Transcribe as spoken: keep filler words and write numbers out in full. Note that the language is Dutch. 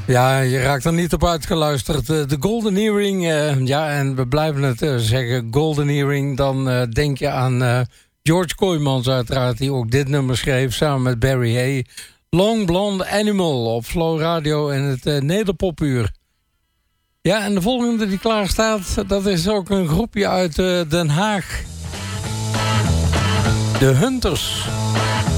Ja, je raakt er niet op uitgeluisterd. De Golden Earring, uh, ja, en we blijven het uh, zeggen, Golden Earring. Dan uh, denk je aan uh, George Kooijmans uiteraard, die ook dit nummer schreef samen met Barry Hay. Long Blonde Animal op Flow Radio en het uh, Nederpopuur. Ja, en de volgende die klaar staat, dat is ook een groepje uit uh, Den Haag. De Hunters.